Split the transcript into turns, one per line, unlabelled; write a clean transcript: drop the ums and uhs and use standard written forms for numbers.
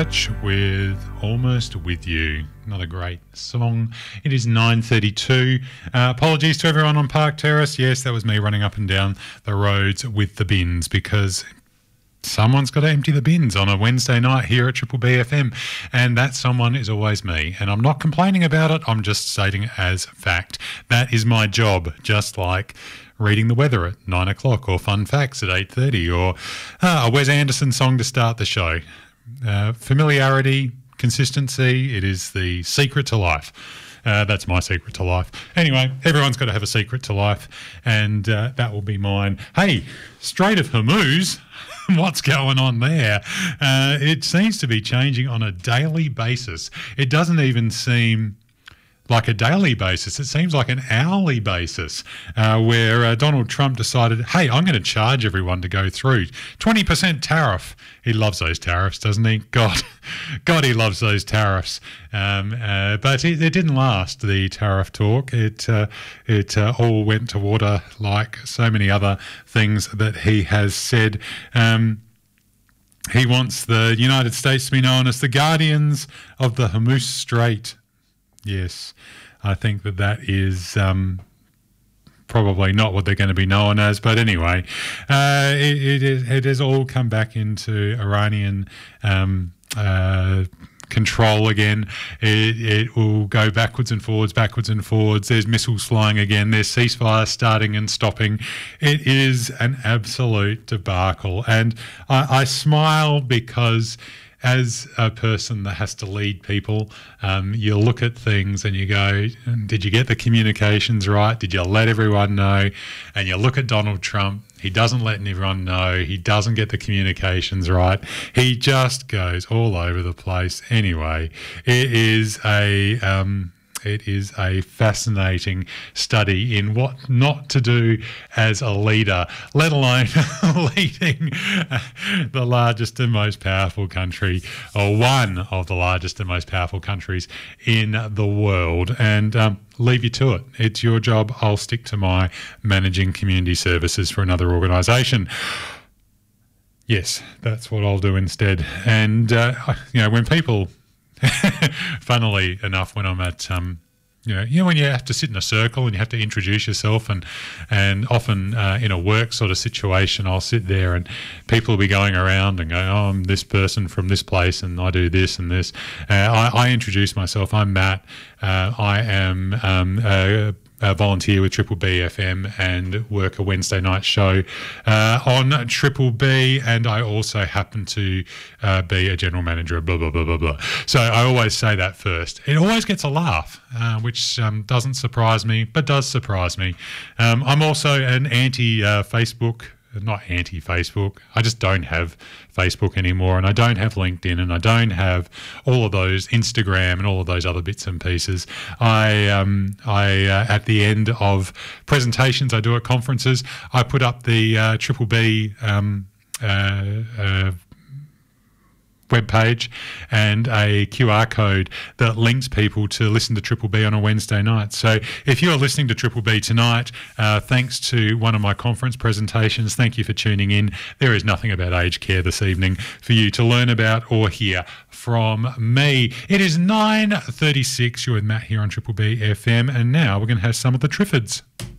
Church with Almost With You. Another great song. It is 9:32. Apologies to everyone on Park Terrace. Yes, that was me running up and down the roads with the bins because someone's got to empty the bins on a Wednesday night here at Triple B FM, and that someone is always me. And I'm not complaining about it. I'm just stating it as fact. That is my job, just like reading the weather at 9 o'clock or fun facts at 8:30 or a Wes Anderson song to start the show. Familiarity, consistency, it is the secret to life. That's my secret to life. Anyway, everyone's got to have a secret to life, and that will be mine. Hey, Strait of Hormuz, what's going on there? It seems to be changing on a daily basis. It doesn't even seem like a daily basis. It seems like an hourly basis where Donald Trump decided, hey, I'm going to charge everyone to go through. 20% tariff. He loves those tariffs, doesn't he? God, he loves those tariffs. But it didn't last, the tariff talk. It all went to water like so many other things that he has said. He wants the United States to be known as the guardians of the Hormuz Strait. Yes, I think that is probably not what they're going to be known as. But anyway, it has all come back into Iranian control again. It will go backwards and forwards. There's missiles flying again. There's ceasefire starting and stopping. It is an absolute debacle. And I smile because as a person that has to lead people, you look at things and you go, did you get the communications right? Did you let everyone know? And you look at Donald Trump, he doesn't let everyone know. He doesn't get the right. He just goes all over the place. Anyway, it is a fascinating study in what not to do as a leader, let alone leading the largest and most powerful country, or one of the largest and most powerful countries in the world. And leave you to it. It's your job. I'll stick to my managing community services for another organisation. Yes, that's what I'll do instead. And, when people... Funnily enough, when I'm at, when you have to sit in a circle and you have to introduce yourself, and often in a work sort of situation, I'll sit there and people will be going around and going, oh, I'm this person from this place and I do this and this. I introduce myself. I'm Matt. I am a volunteer with Triple B FM and work a Wednesday night show on Triple B, and I also happen to be a general manager of blah, blah, blah, blah, blah. So I always say that first. It always gets a laugh, which doesn't surprise me, but does surprise me. I'm also an anti-Facebook. Not anti-Facebook. I just don't have Facebook anymore, and I don't have LinkedIn, and I don't have all of those Instagram and all of those other bits and pieces. I at the end of presentations I do at conferences, I put up the Triple B webpage and a QR code that links people to listen to Triple B on a Wednesday night. So if you're listening to Triple B tonight, thanks to one of my conference presentations, thank you for tuning in. There is nothing about aged care this evening for you to learn about or hear from me. It is 9:36. You're with Matt here on Triple B FM, and now we're going to have some of the Triffids.